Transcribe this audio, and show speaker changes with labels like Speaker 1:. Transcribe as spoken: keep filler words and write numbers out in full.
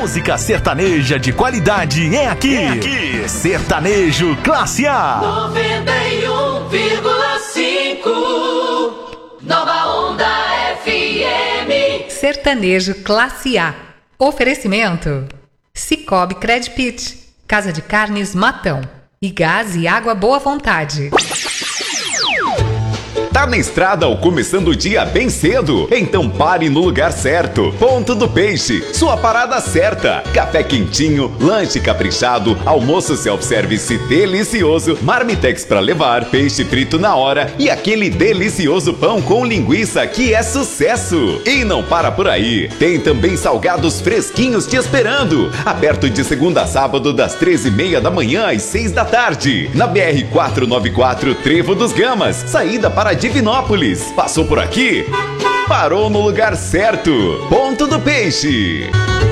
Speaker 1: Música sertaneja de qualidade é aqui. É aqui. Sertanejo Classe A.
Speaker 2: noventa e um vírgula cinco Nova Onda F M.
Speaker 3: Sertanejo Classe A. Oferecimento: Cicobi Credpit, Casa de Carnes Matão e Gás e Água Boa Vontade.
Speaker 4: Tá na estrada ou começando o dia bem cedo? Então pare no lugar certo. Ponto do Peixe, sua parada certa. Café quentinho, lanche caprichado, almoço self-service delicioso, marmitex pra levar, peixe frito na hora e aquele delicioso pão com linguiça que é sucesso. E não para por aí, tem também salgados fresquinhos te esperando. Aberto de segunda a sábado das treze e meia da manhã às seis da tarde. Na B R quatrocentos e noventa e quatro, Trevo dos Gamas, saída para Divinópolis. Passou por aqui? Parou no lugar certo. Ponto do Peixe.